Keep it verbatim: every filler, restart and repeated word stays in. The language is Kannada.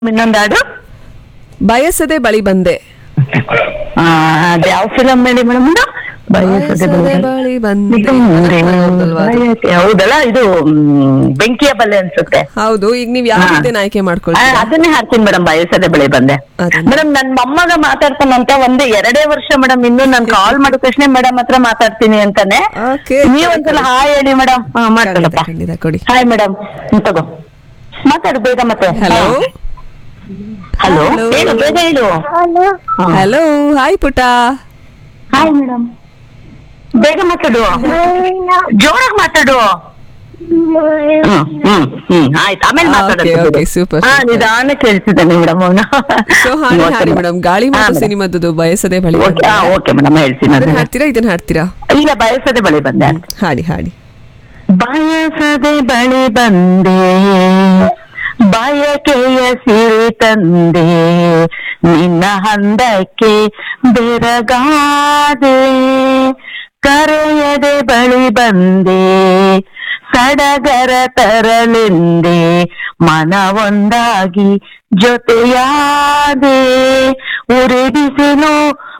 ಇನ್ನೊಂದು ಹಾಡು ಬಯಸದೆ ಬಳಿ ಬಂದೆ. ಆ, ಅದ್ ಯಾವ ಫಿಲಮ್ ಹೇಳಿ ಮೇಡಮ್? ಬಯಸದೆ ಬಳಿ ಬಂದೆ ಹೌದಲ್ವಾ ಅದು? ಹೌದಲ್ಲ, ಇದು ಮ್, ಬೆಂಕಿಯ ಬಲ್ಲೆ ಅನ್ಸುತ್ತೆ. ಹೌದು. ಈಗ ನೀವ್ ಯಾವ ರೀತಿ ಆಯ್ಕೆ ಆ, ಮಾಡ್ಕೊಳ್ತೀರಾ? ಅದನ್ನೇ ಹಾಡ್ತೀನಿ ಮೇಡಮ್, ಬಯಸದೆ ಬಳಿ ಬಂದೆ. ಅದನ್ನ. ಮೇಡಮ್ ನನ್ ಮೊಮ್ಮಗ ಮಾತಾಡ್ತಾನಂತ ಒಂದು ಎರಡೇ ವರ್ಷ ಮೇಡಮ್, ಇನ್ನು ನಾನ್ ಕಾಲ್ ಮಾಡಿದ ತಕ್ಷಣ ಮೇಡಮ್ ಹತ್ರ ಮಾತಾಡ್ತೀನಿ ಅಂತಾನೆ. Okay. ನೀವ್ ಒಂದ್ಸಲ ಹಾಯ್ ಹೇಳಿ ಮೇಡಮ್. ಹಾ ಖಂಡಿತ ಮಾಡ್ತಾರಪ್ಪ. ಖಂಡಿತ ಕೊಡಿ. ಹಾಯ್ ಮೇಡಮ್, ತಗೋ ಮಾತಾಡು ಬೇಗ ಮತ್ತೆ. Hello hello, Hello. ಹೇಳು ಬೇಗ ಹೇಳು. ಹಲೋ, ಹಾಯ್ ಪುಟ. ಹಾಯ್ ಮೇಡಮ್, ಬೇಗ ಮಾತಾಡು, ಜೋರಾಗಿ ಮಾತಾಡು. ಹ್ಮ್ ಹ್ಮ್ ಹ್ಮ್ ಆಯ್ತು, ಆಮೇಲೆ Okay, ಮಾತಾಡೋದು. okay, super, ಹಾ, super. ನಿಧಾನ ಕೇಳ್ತಿದ್ದಾನೆ ಮೇಡಮ್ ಅವನು. ಸೊ ಹಾಡಿ ಹಾಡಿ ಮೇಡಮ್, ಗಾಳಿ ಮಾತು ಸಿನಿಮಾದ್ದು ಬಯಸದೆ ಬಳಿ ಬಂದೆ. ಓಕೆ ಮೇಡಮ್, ಹೇಳ್ತೀನಿ ಅದನ್ನ ಅದನ್ನ. ಹಾಡ್ತೀರಾ ಇದನ್ನ ಹಾಡ್ತೀರಾ? ಈಗ ಬಯಸದೆ ಬಳಿ ಬಂದೆ. ಹಾಡಿ ಹಾಡಿ. ಬಯಸದೆ ಬಳಿ ಬಂದೆ, ಬಯಕೆಯ ಸಿರಿ ತಂದೆ, ನಿನ್ನ ಹಂದಕ್ಕೆ ಬೆರಗಾದೆ, ಕರೆಯದೆ ಬಳಿ ಬಂದೆ, ಸಡಗರ ತರಲೆಂದೆ, ಮನವೊಂದಾಗಿ ಜೊತೆಯಾದೆ, ಉರಿ ಬಿಸಿಲು